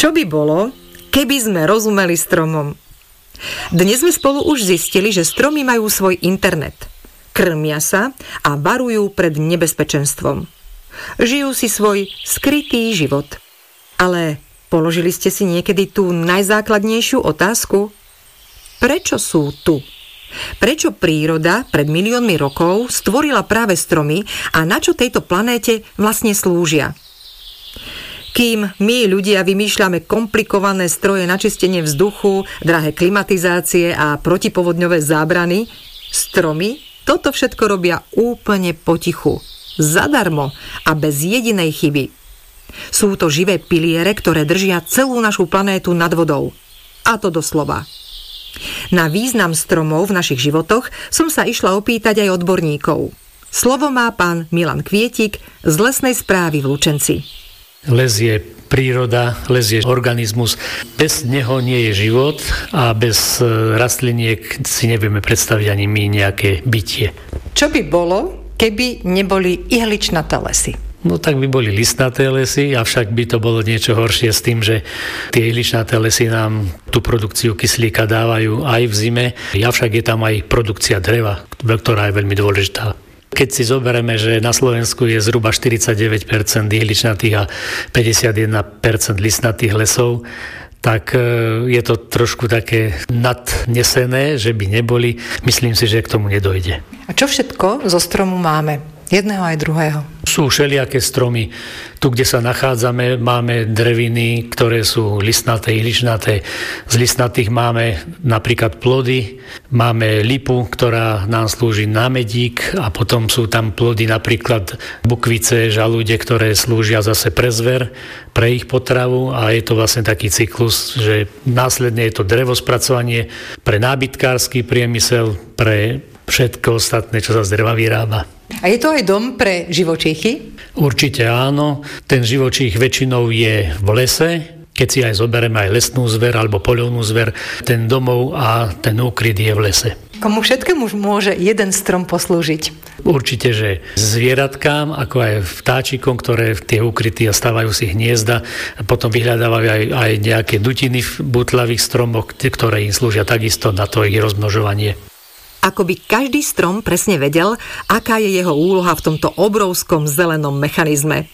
Čo by bolo, keby sme rozumeli stromom? Dnes sme spolu už zistili, že stromy majú svoj internet. Krmia sa a varujú pred nebezpečenstvom. Žijú si svoj skrytý život. Ale položili ste si niekedy tú najzákladnejšiu otázku? Prečo sú tu? Prečo príroda pred miliónmi rokov stvorila práve stromy a na čo tejto planéte vlastne slúžia? Kým my ľudia vymýšľame komplikované stroje na čistenie vzduchu, drahé klimatizácie a protipovodňové zábrany, stromy toto všetko robia úplne potichu, zadarmo a bez jedinej chyby. Sú to živé piliere, ktoré držia celú našu planétu nad vodou. A to doslova. Na význam stromov v našich životoch som sa išla opýtať aj odborníkov. Slovo má pán Milan Kvietik z Lesnej správy v Lučenci. Les je príroda, les je organizmus. Bez neho nie je život a bez rastliniek si nevieme predstaviť ani my nejaké bytie. Čo by bolo, keby neboli ihličnaté lesy? No tak by boli listnaté lesy, avšak by to bolo niečo horšie s tým, že tie ihličnaté lesy nám tú produkciu kyslíka dávajú aj v zime. Avšak je tam aj produkcia dreva, ktorá je veľmi dôležitá. Keď si zoberieme, že na Slovensku je zhruba 49% ihličnatých a 51% listnatých lesov, tak je to trošku také nadnesené, že by neboli. Myslím si, že k tomu nedojde. A čo všetko zo stromu máme? Jedného aj druhého. Sú všelijaké stromy. Tu, kde sa nachádzame, máme dreviny, ktoré sú listnaté, ihličnaté. Z listnatých máme napríklad plody, máme lipu, ktorá nám slúži na medík a potom sú tam plody napríklad bukvice, žalúde, ktoré slúžia zase pre zver, pre ich potravu a je to vlastne taký cyklus, že následne je to drevospracovanie pre nábytkársky priemysel, pre všetko ostatné, čo sa z dreva vyrába. A je to aj dom pre živočíchy? Určite áno. Ten živočích väčšinou je v lese. Keď si aj zoberieme aj lesnú zver alebo poľovnú zver, ten domov a ten úkryt je v lese. Komu všetkému môže jeden strom poslúžiť? Určite, že zvieratkám, ako aj vtáčikom, ktoré tie ukryty a stávajú si hniezda, a potom vyhľadávajú aj nejaké dutiny v butlavých stromoch, ktoré im slúžia takisto na to ich rozmnožovanie. Ako by každý strom presne vedel, aká je jeho úloha v tomto obrovskom zelenom mechanizme.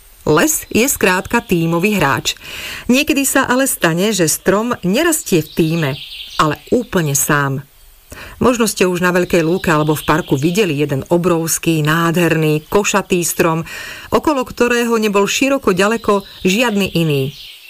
Les je skrátka tímový hráč. Niekedy sa ale stane, že strom nerastie v tíme, ale úplne sám. Možno ste už na Veľkej lúke alebo v parku videli jeden obrovský, nádherný, košatý strom, okolo ktorého nebol široko ďaleko žiadny iný.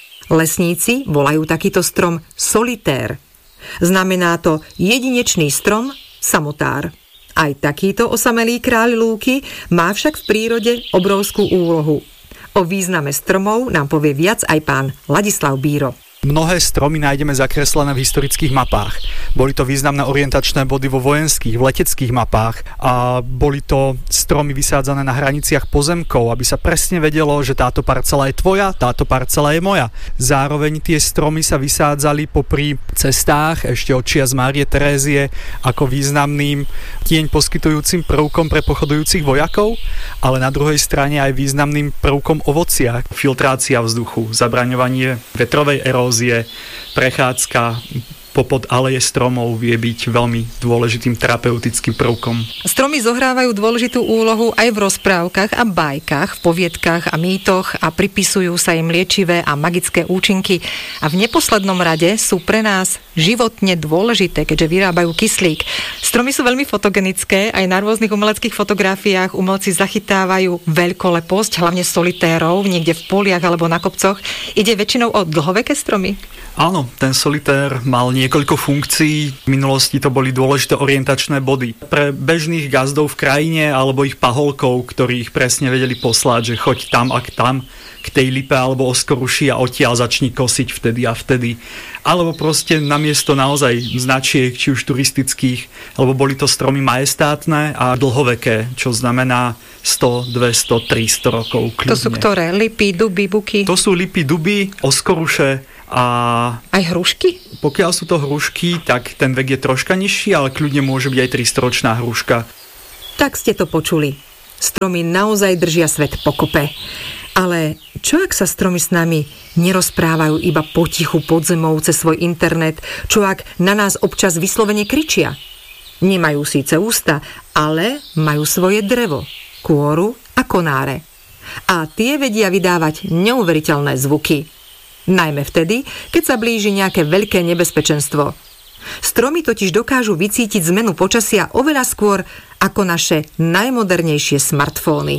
Lesníci volajú takýto strom solitér. Znamená to jedinečný strom, samotár. Aj takýto osamelý kráľ lúky má však v prírode obrovskú úlohu. O význame stromov nám povie viac aj pán Ladislav Bíro. Mnohé stromy nájdeme zakreslené v historických mapách. Boli to významné orientačné body vo vojenských, v leteckých mapách a boli to stromy vysádzané na hraniciach pozemkov, aby sa presne vedelo, že táto parcela je tvoja, táto parcela je moja. Zároveň tie stromy sa vysádzali popri cestách ešte od čias Márie Terézie ako významným tieň poskytujúcim prvkom pre pochodujúcich vojakov, ale na druhej strane aj významným prvkom ovocia, filtrácia vzduchu, zabraňovanie vetrovej erózie, prechádzka popod aleje stromov vie byť veľmi dôležitým terapeutickým prvkom. Stromy zohrávajú dôležitú úlohu aj v rozprávkach a bajkách, v poviedkach a mýtoch a pripisujú sa im liečivé a magické účinky. A v neposlednom rade sú pre nás životne dôležité, keďže vyrábajú kyslík. Stromy sú veľmi fotogenické, aj na rôznych umeleckých fotografiách umelci zachytávajú veľkoleposť, hlavne solitérov, niekde v poliach alebo na kopcoch. Ide väčšinou o dlhoveké stromy? Áno, ten solitér mal niekoľko funkcií. V minulosti to boli dôležité orientačné body. Pre bežných gazdov v krajine alebo ich paholkov, ktorí ich presne vedeli poslať, že choď tam a tam k tej lipe alebo oskoruši a odtiaľ začni kosiť vtedy a vtedy. Alebo proste namiesto naozaj značiek, či už turistických, alebo boli to stromy majestátne a dlhoveké, čo znamená 100, 200, 300 rokov kľudne. To sú ktoré? Lipy, duby, buky? To sú lipy, duby, oskoruše a... Aj hrušky? Pokiaľ sú to hrušky, tak ten vek je troška nižší, ale kľudne môže byť aj 300-ročná hruška. Tak ste to počuli. Stromy naozaj držia svet pokope. Ale čo ak sa stromy s nami nerozprávajú iba potichu pod zemou cez svoj internet? Čo ak na nás občas vyslovene kričia? Nemajú síce ústa, ale majú svoje drevo, kôru a konáre. A tie vedia vydávať neuveriteľné zvuky. Najmä vtedy, keď sa blíži nejaké veľké nebezpečenstvo. Stromy totiž dokážu vycítiť zmenu počasia oveľa skôr ako naše najmodernejšie smartfóny.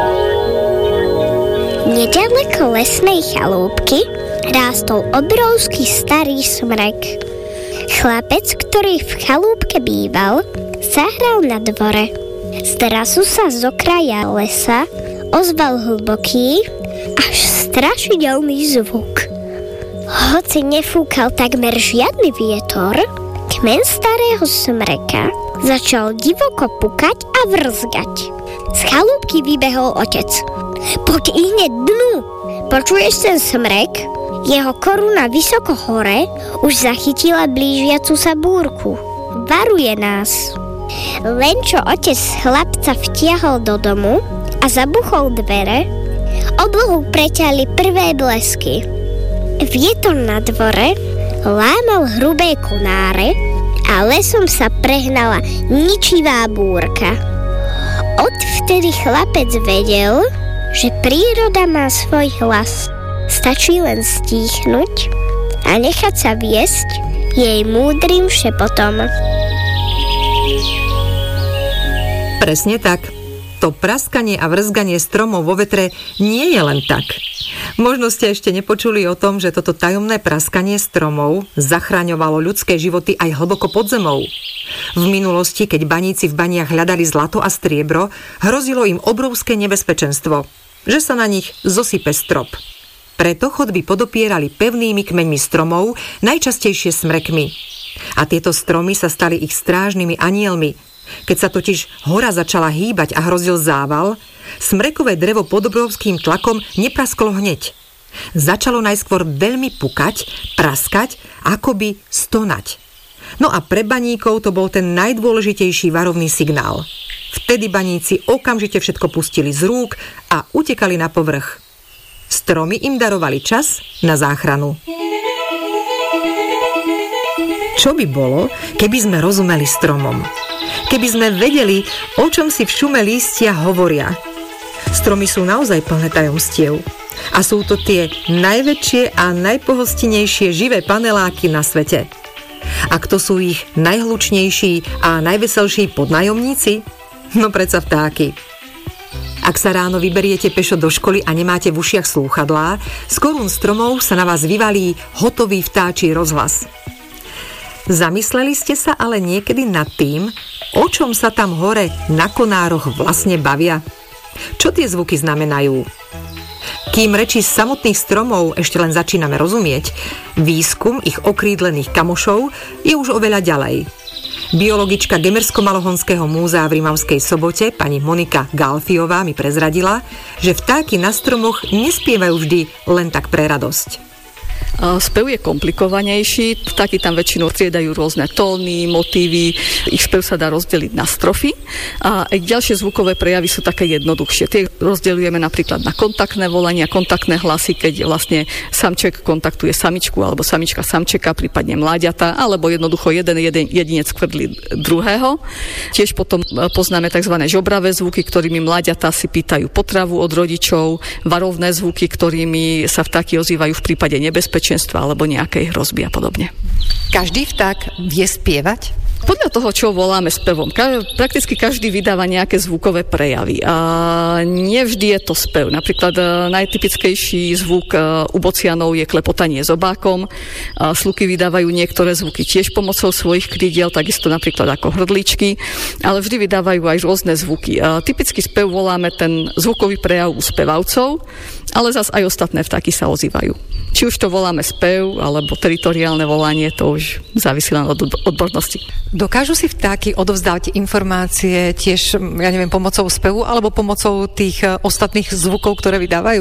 Nedaleko lesnej chalúbky rástol obrovský starý smrek. Chlapec, ktorý v chalúbke býval, sa hral na dvore. Zrazu sa z okraja lesa ozval hlboký, až strašidelný zvuk. Hoci nefúkal takmer žiadny vietor, kmen starého smreka začal divoko pukať a vrzgať. Z chalúbky vybehol otec. Poď ihneď dnu! Počuješ ten smrek? Jeho koruna vysoko hore už zachytila blížiacu sa búrku. Varuje nás. Len čo otec chlapca vtiahol do domu a zabuchol dvere, oblohu preťali prvé blesky. Vietor na dvore lámal hrubé konáre a lesom sa prehnala ničivá búrka. Odvtedy chlapec vedel, že príroda má svoj hlas. Stačí len stíchnuť a nechať sa viesť jej múdrym šepotom. Presne tak. To praskanie a vrzganie stromov vo vetre nie je len tak. Možno ste ešte nepočuli o tom, že toto tajomné praskanie stromov zachraňovalo ľudské životy aj hlboko pod zemou. V minulosti, keď baníci v baniach hľadali zlato a striebro, hrozilo im obrovské nebezpečenstvo, že sa na nich zosype strop. Preto chodby podopierali pevnými kmeňmi stromov, najčastejšie smrekmi. A tieto stromy sa stali ich strážnymi anielmi. Keď sa totiž hora začala hýbať a hrozil zával, smrekové drevo pod obrovským tlakom neprasklo hneď. Začalo najskôr veľmi pukať, praskať, akoby stonať. No a pre baníkov to bol ten najdôležitejší varovný signál. Vtedy baníci okamžite všetko pustili z rúk a utekali na povrch. Stromy im darovali čas na záchranu. Čo by bolo, keby sme rozumeli stromom? Keby sme vedeli, o čom si v šume lístia hovoria. Stromy sú naozaj plné tajomstiev. A sú to tie najväčšie a najpohostinejšie živé paneláky na svete. A kto sú ich najhlučnejší a najveselší podnájomníci? No predsa vtáky. Ak sa ráno vyberiete pešo do školy a nemáte v ušiach slúchadlá, z korún stromov sa na vás vyvalí hotový vtáčí rozhlas. Zamysleli ste sa ale niekedy nad tým, o čom sa tam hore na konároch vlastne bavia? Čo tie zvuky znamenajú? Kým reči samotných stromov ešte len začíname rozumieť, výskum ich okrídlených kamošov je už oveľa ďalej. Biologička Gemersko-Malohonského múzea v Rimavskej Sobote, pani Monika Galfiová, mi prezradila, že vtáky na stromoch nespievajú vždy len tak pre radosť. Spev je komplikovanejší, vtáky tam väčšinou triedajú rôzne tóny, motívy, ich spev sa dá rozdeliť na strofy a aj ďalšie zvukové prejavy sú také jednoduchšie. Tie rozdeľujeme napríklad na kontaktné volania, kontaktné hlasy, keď vlastne samček kontaktuje samičku alebo samička samčeka, prípadne mláďata, alebo jednoducho jeden jedinec kvrdlí druhého. Tiež potom poznáme tzv. Žobravé zvuky, ktorými mláďatá si pýtajú potravu od rodičov, varovné zvuky, ktorými sa vtáky ozývajú v prípade nebezpečenstva alebo nejakej hrozby a podobne. Každý vták vie spievať? Podľa toho, čo voláme spevom. Prakticky každý vydáva nejaké zvukové prejavy. A nevždy je to spev. Napríklad najtypickejší zvuk u bocianov je klepotanie zobákom. Sluky vydávajú niektoré zvuky tiež pomocou svojich krídiel, takisto napríklad ako hrdličky, ale vždy vydávajú aj rôzne zvuky. Typický spev voláme ten zvukový prejav u spevavcov, ale zas aj ostatné vtáky sa ozývajú. Či už to voláme spev, alebo teritoriálne volanie, to už závisí len od odbornosti. Dokážu si vtáky odovzdávať informácie tiež, pomocou spevu alebo pomocou tých ostatných zvukov, ktoré vydávajú?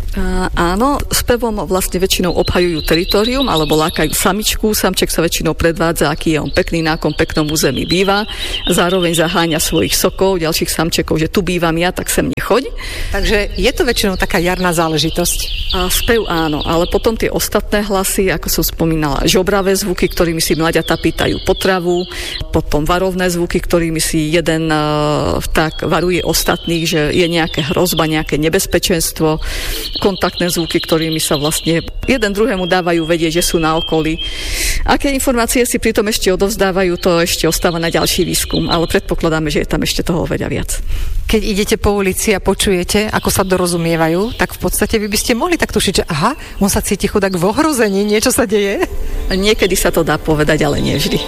Áno, spevom vlastne väčšinou obhajujú teritorium alebo lákajú samičku. Samček sa väčšinou predvádza, aký je on pekný, na akom peknom území býva. Zároveň zaháňa svojich sokov, ďalších samčekov, že tu bývam ja, tak sem nechoď. Takže je to väčšinou taká jarná záležitosť. A spev áno, ale potom tie ostatné hlasy, ako som spomínala, žobravé zvuky, ktorými si mláďatá pýtajú potravu, potom varovné zvuky, ktorými si jeden vták varuje ostatných, že je nejaká hrozba, nejaké nebezpečenstvo, kontaktné zvuky, ktorými sa vlastne jeden druhému dávajú vedieť, že sú na okolí. Aké informácie si pritom ešte odovzdávajú, to ešte ostáva na ďalší výskum, ale predpokladáme, že je tam ešte toho veľa viac. Keď idete po ulici a počujete, ako sa dorozumievajú, tak v podstate vy by ste mohli tak tušiť, že aha, on sa cíti chudák v ohrození, niečo sa deje? Niekedy sa to dá povedať, ale nie vždy.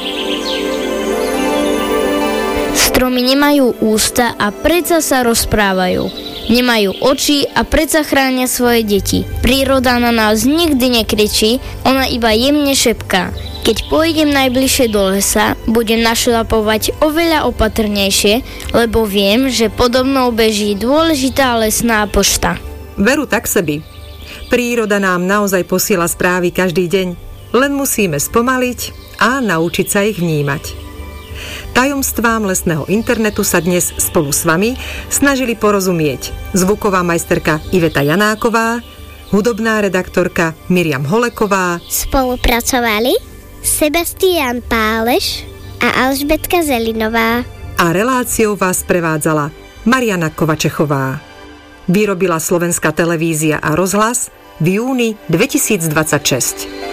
Stromy nemajú ústa a predsa sa rozprávajú. Nemajú oči a predsa chránia svoje deti. Príroda na nás nikdy nekričí, ona iba jemne šepká. Keď pôjdem najbližšie do lesa, budem našľapovať oveľa opatrnejšie, lebo viem, že podobnou beží dôležitá lesná pošta. Veru tak sebi. Príroda nám naozaj posiela správy každý deň, len musíme spomaliť a naučiť sa ich vnímať. Tajomstvám lesného internetu sa dnes spolu s vami snažili porozumieť zvuková majsterka Iveta Janáková, hudobná redaktorka Miriam Holeková. Spolupracovali Sebastián Páleš a Alžbetka Zelinová. A reláciou vás prevádzala Mariana Kovačechová. Vyrobila Slovenská televízia a rozhlas v júni 2026.